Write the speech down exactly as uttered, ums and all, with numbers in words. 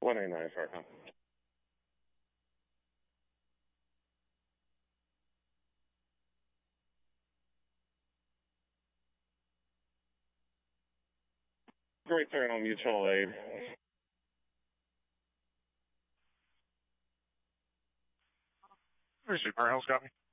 one eighty-nine, sorry. Huh? Great turn on mutual aid. Appreciate Firehouse, got me.